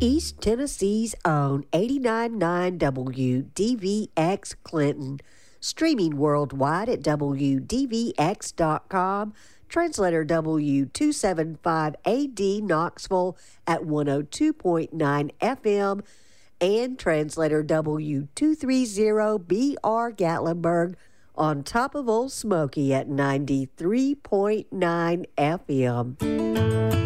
East Tennessee's own 89.9 WDVX Clinton, streaming worldwide at WDVX.com. Translator W275AD Knoxville at 102.9 FM, and translator W230BR Gatlinburg on top of Old Smoky at 93.9 FM.